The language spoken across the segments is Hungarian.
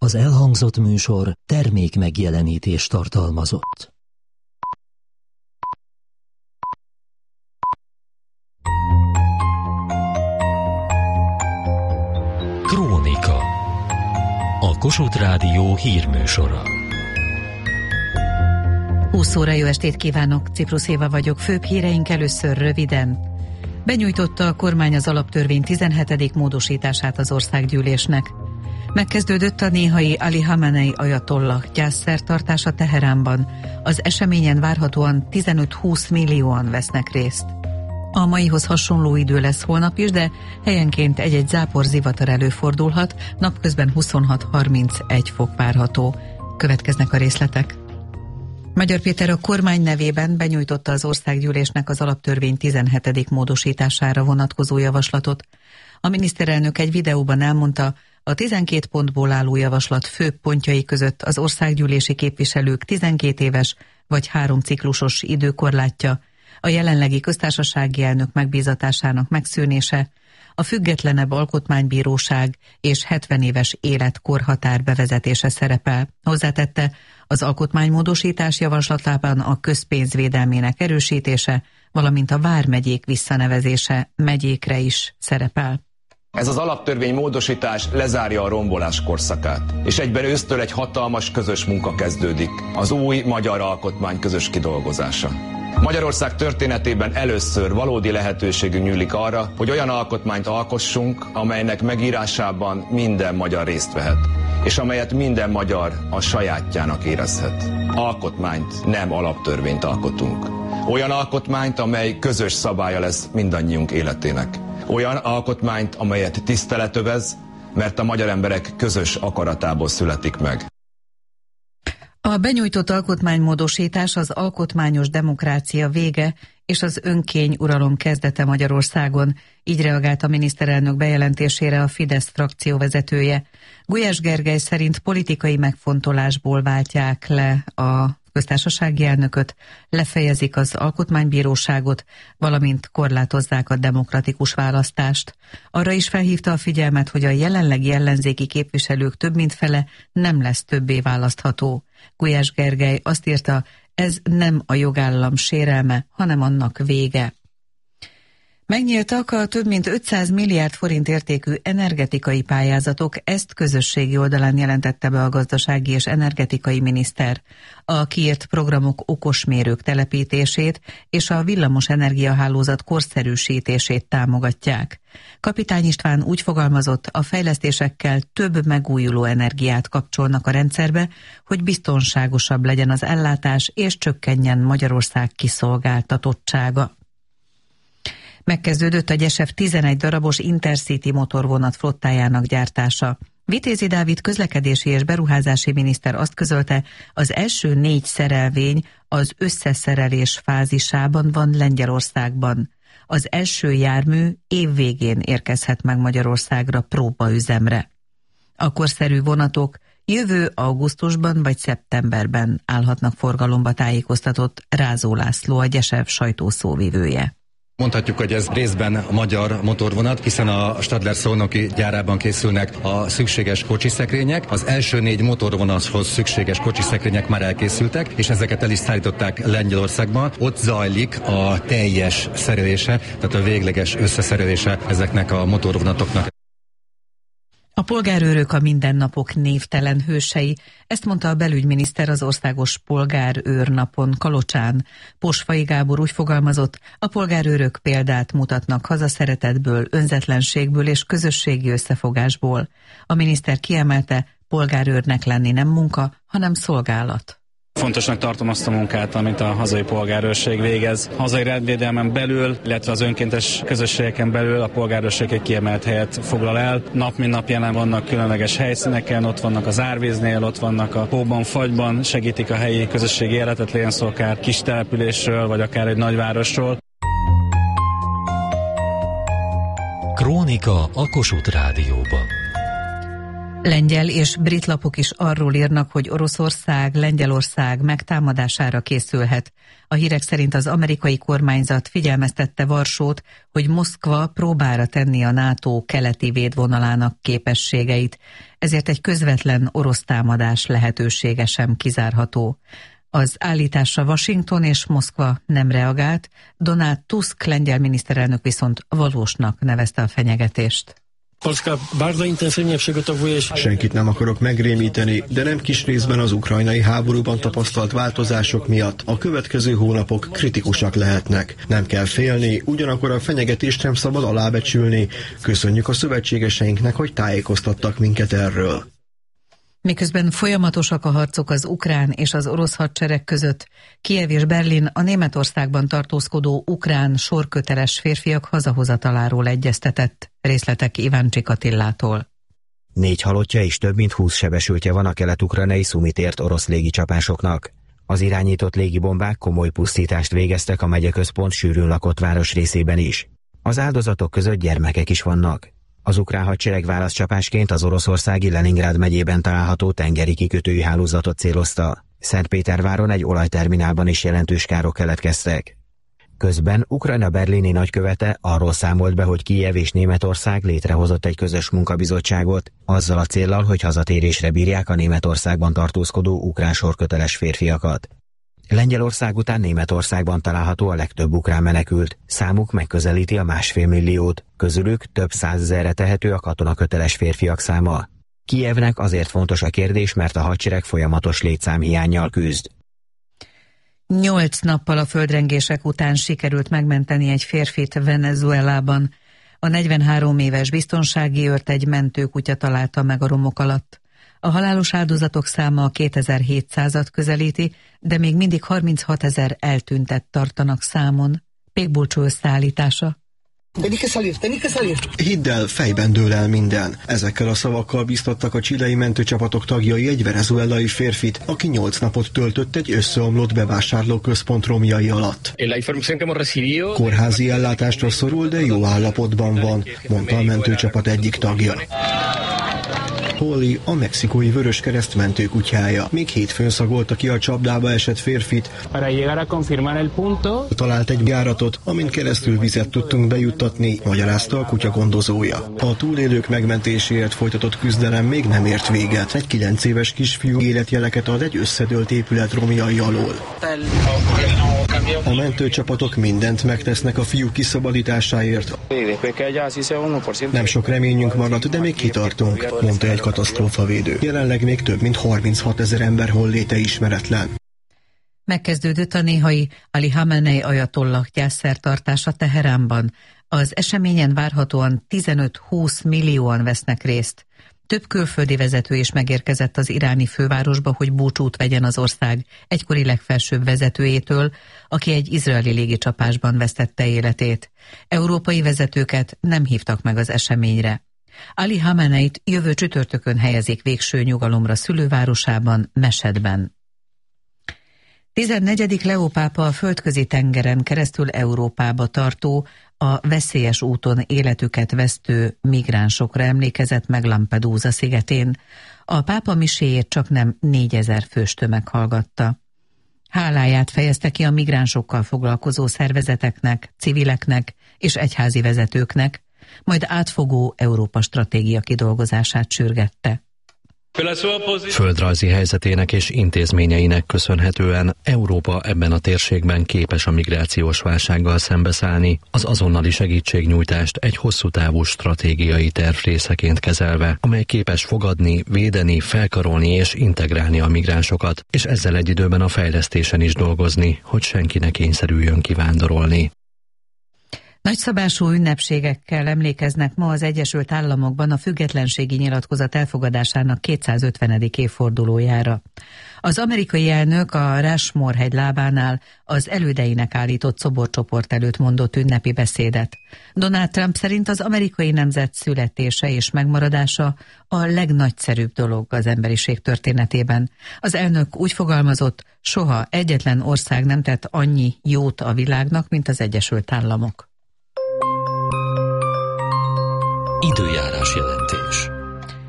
Az elhangzott műsor termék megjelenítést tartalmazott. Krónika. A Kossuth Rádió hírműsora. 20 óra jó estét kívánok, Ciprus Éva vagyok, főbb híreink először röviden. Benyújtotta a kormány az alaptörvény 17. módosítását az országgyűlésnek. Megkezdődött a néhai Ali Khamenei ajatollah gyászszertartása Teheránban. Az eseményen várhatóan 15-20 millióan vesznek részt. A maihoz hasonló idő lesz holnap is, de helyenként egy-egy zápor zivatar előfordulhat, napközben 26-31 fok várható. Következnek a részletek. Magyar Péter a kormány nevében benyújtotta az országgyűlésnek az alaptörvény 17. módosítására vonatkozó javaslatot. A miniszterelnök egy videóban elmondta, a 12 pontból álló javaslat főbb pontjai között az országgyűlési képviselők 12 éves vagy 3 ciklusos időkorlátja, a jelenlegi köztársasági elnök megbízatásának megszűnése, a függetlenebb alkotmánybíróság és 70 éves életkorhatár bevezetése szerepel. Hozzátette, az alkotmánymódosítás javaslatában a közpénz védelmének erősítése, valamint a vármegyék visszanevezése megyékre is szerepel. Ez az alaptörvény módosítás lezárja a rombolás korszakát, és egyben ősztől egy hatalmas közös munka kezdődik, az új magyar alkotmány közös kidolgozása. Magyarország történetében először valódi lehetőségünk nyílik arra, hogy olyan alkotmányt alkossunk, amelynek megírásában minden magyar részt vehet, és amelyet minden magyar a sajátjának érezhet. Alkotmányt, nem alaptörvényt alkotunk. Olyan alkotmányt, amely közös szabálya lesz mindannyiunk életének. Olyan alkotmányt, amelyet tisztelet övez, mert a magyar emberek közös akaratából születik meg. A benyújtott alkotmánymódosítás az alkotmányos demokrácia vége és az önkény uralom kezdete Magyarországon. Így reagált a miniszterelnök bejelentésére a Fidesz frakció vezetője. Gulyás Gergely szerint politikai megfontolásból váltják le a köztársasági elnököt, lefejezik az alkotmánybíróságot, valamint korlátozzák a demokratikus választást. Arra is felhívta a figyelmet, hogy a jelenlegi ellenzéki képviselők több mint fele nem lesz többé választható. Gulyás Gergely azt írta, ez nem a jogállam sérelme, hanem annak vége. Megnyíltak a több mint 500 milliárd forint értékű energetikai pályázatok, ezt közösségi oldalán jelentette be a gazdasági és energetikai miniszter. A kiírt programok okosmérők telepítését és a villamos energiahálózat korszerűsítését támogatják. Kapitány István úgy fogalmazott, a fejlesztésekkel több megújuló energiát kapcsolnak a rendszerbe, hogy biztonságosabb legyen az ellátás és csökkenjen Magyarország kiszolgáltatottsága. Megkezdődött a GYESEV 11 darabos Intercity motorvonat flottájának gyártása. Vitézi Dávid közlekedési és beruházási miniszter azt közölte, az első 4 szerelvény az összeszerelés fázisában van Lengyelországban. Az első jármű év végén érkezhet meg Magyarországra próbaüzemre. A korszerű vonatok jövő augusztusban vagy szeptemberben állhatnak forgalomba, tájékoztatott Rázó László, a GYESEV sajtószóvivője. Mondhatjuk, hogy ez részben magyar motorvonat, hiszen a Stadler szolnoki gyárában készülnek a szükséges kocsiszekrények. Az első 4 motorvonathoz szükséges kocsiszekrények már elkészültek, és ezeket el is szállították Lengyelországban. Ott zajlik a teljes szerelése, tehát a végleges összeszerelése ezeknek a motorvonatoknak. A polgárőrök a mindennapok névtelen hősei, ezt mondta a belügyminiszter az országos polgárőrnapon Kalocsán. Posfai Gábor úgy fogalmazott, a polgárőrök példát mutatnak hazaszeretetből, önzetlenségből és közösségi összefogásból. A miniszter kiemelte, polgárőrnek lenni nem munka, hanem szolgálat. Fontosnak tartom azt a munkát, amit a hazai polgárőrség végez. Hazai rendvédelmen belül, illetve az önkéntes közösségeken belül a polgárőrség egy kiemelt helyet foglal el. Nap mint nap jelen vannak különleges helyszíneken, ott vannak az árvíznél, ott vannak a hóban, fagyban, segítik a helyi közösségi életet, legyen szó akár kis településről, vagy akár egy nagyvárosról. Krónika a Kossuth Rádióban. Lengyel és brit lapok is arról írnak, hogy Oroszország Lengyelország megtámadására készülhet. A hírek szerint az amerikai kormányzat figyelmeztette Varsót, hogy Moszkva próbára tenni a NATO keleti védvonalának képességeit, ezért egy közvetlen orosz támadás lehetősége sem kizárható. Az állításra Washington és Moszkva nem reagált, Donald Tusk lengyel miniszterelnök viszont valósnak nevezte a fenyegetést. Senkit nem akarok megrémíteni, de nem kis részben az ukrajnai háborúban tapasztalt változások miatt a következő hónapok kritikusak lehetnek. Nem kell félni, ugyanakkor a fenyegetést nem szabad alábecsülni. Köszönjük a szövetségeseinknek, hogy tájékoztattak minket erről. Miközben folyamatosak a harcok az ukrán és az orosz hadsereg között, Kijev és Berlin a Németországban tartózkodó ukrán sorköteles férfiak hazahozataláról egyeztetett. Részletek Iváncsik Attillától. 4 halottja és több mint 20 sebesültje van a kelet-ukrajnai Szumitért orosz légicsapásoknak. Az irányított légibombák komoly pusztítást végeztek a megyeközpont sűrűn lakott városrészében is. Az áldozatok között gyermekek is vannak. Az ukrán hadsereg válaszcsapásként az oroszországi Leningrád megyében található tengeri kikötői hálózatot célozta. Szentpéterváron egy olajterminálban is jelentős károk keletkeztek. Közben Ukrajna berlini nagykövete arról számolt be, hogy Kijev és Németország létrehozott egy közös munkabizottságot, azzal a céllal, hogy hazatérésre bírják a Németországban tartózkodó ukrán sorköteles férfiakat. Lengyelország után Németországban található a legtöbb ukrán menekült, számuk megközelíti a 1,5 milliót, közülük több 100 000-re tehető a katonaköteles férfiak száma. Kijevnek azért fontos a kérdés, mert a hadsereg folyamatos létszámhiánnyal küzd. 8 nappal a földrengések után sikerült megmenteni egy férfit Venezuelában. A 43 éves biztonsági őrt egy mentőkutya találta meg a romok alatt. A halálos áldozatok száma a 2700-at közelíti, de még mindig 36 000 eltüntet tartanak számon. Pékbulcsú összeállítása. Hidd el, fejben dől el minden. Ezekkel a szavakkal biztattak a chilei mentőcsapatok tagjai egy venezuelai férfit, aki 8 napot töltött egy összeomlott bevásárlóközpont romjai alatt. Kórházi ellátásra szorul, de jó állapotban van, mondta a mentőcsapat egyik tagja. Holly a mexikói Vöröskereszt mentőkutyája. Még hétfőn szagolta ki a csapdába esett férfit. Talált egy járatot, amin keresztül vizet tudtunk bejuttatni, magyarázta a kutya gondozója. A túlélők megmentéséért folytatott küzdelem még nem ért véget. Egy 9 éves kisfiú életjeleket ad egy összedőlt épület romjai alól. A mentőcsapatok mindent megtesznek a fiú kiszabadításáért. Nem sok reményünk maradt, de még kitartunk, mondta egy katasztrófavédő. Jelenleg még több mint 36 000 ember holléte ismeretlen. Megkezdődött a néhai Ali Khamenei ajatollah gyászszertartása Teheránban. Az eseményen várhatóan 15-20 millióan vesznek részt. Több külföldi vezető is megérkezett az iráni fővárosba, hogy búcsút vegyen az ország egykori legfelsőbb vezetőjétől, aki egy izraeli légicsapásban vesztette életét. Európai vezetőket nem hívtak meg az eseményre. Ali Khameneit jövő csütörtökön helyezik végső nyugalomra szülővárosában, Mesedben. 14. Leó pápa a földközi tengeren keresztül Európába tartó, a veszélyes úton életüket vesztő migránsokra emlékezett meg Lampedusa szigetén. A pápa miséjét csaknem 4000 fős tömeg hallgatta. Háláját fejezte ki a migránsokkal foglalkozó szervezeteknek, civileknek és egyházi vezetőknek, majd átfogó Európa stratégia kidolgozását sürgette. Földrajzi helyzetének és intézményeinek köszönhetően Európa ebben a térségben képes a migrációs válsággal szembeszállni, az azonnali segítségnyújtást egy hosszú távú stratégiai terv részeként kezelve, amely képes fogadni, védeni, felkarolni és integrálni a migránsokat, és ezzel egy időben a fejlesztésen is dolgozni, hogy senki ne kényszerüljön kivándorolni. Nagyszabású ünnepségekkel emlékeznek ma az Egyesült Államokban a függetlenségi nyilatkozat elfogadásának 250. évfordulójára. Az amerikai elnök a Rushmore-hegy lábánál az elődeinek állított szoborcsoport előtt mondott ünnepi beszédet. Donald Trump szerint az amerikai nemzet születése és megmaradása a legnagyszerűbb dolog az emberiség történetében. Az elnök úgy fogalmazott, soha egyetlen ország nem tett annyi jót a világnak, mint az Egyesült Államok. Időjárás jelentés.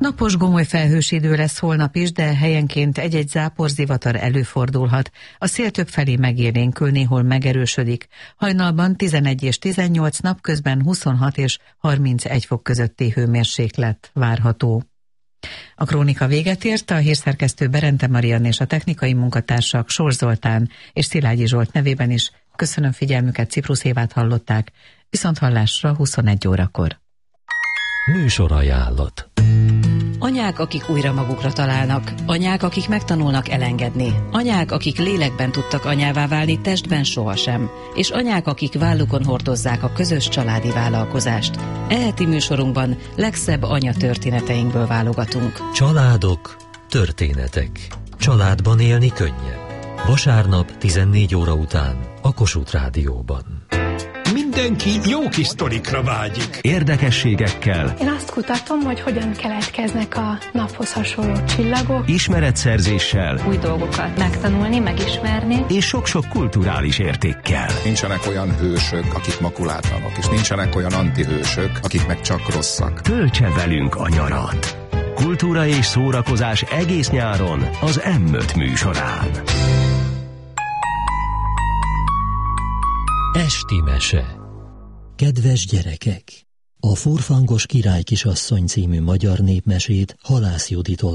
Napos, gomoly felhős idő lesz holnap is, de helyenként egy-egy záporzivatar előfordulhat. A szél többfelé megélénkül, néhol megerősödik. Hajnalban 11 és 18, napközben 26 és 31 fok közötti hőmérséklet várható. A krónika véget ért, a hírszerkesztő Berente Mariann és a technikai munkatársak Sors Zoltán és Szilágyi Zsolt nevében is köszönöm figyelmüket, Ciprusz Évát hallották, viszonthallásra 21 órakor. Műsorajánlat. Anyák, akik újra magukra találnak, anyák, akik megtanulnak elengedni, anyák, akik lélekben tudtak anyává válni, testben sohasem, és anyák, akik vállukon hordozzák a közös családi vállalkozást. Eheti műsorunkban legszebb anya történeteinkből válogatunk. Családok, történetek. Családban élni könnyebb. Vasárnap 14 óra után a Kossuth Rádióban. Mindenki jó kis sztorikra vágyik. Érdekességekkel. Én azt kutatom, hogy hogyan keletkeznek a naphoz hasonló csillagok. Ismeretszerzéssel. Új dolgokat megtanulni, megismerni. És sok-sok kulturális értékkel. Nincsenek olyan hősök, akik makulátlanok, és nincsenek olyan antihősök, akik meg csak rosszak. Töltse velünk a nyarat. Kultúra és szórakozás egész nyáron az M5 műsorán. Esti mese. Kedves gyerekek! A Forfangos király kisasszony című magyar népmesét Halász Judit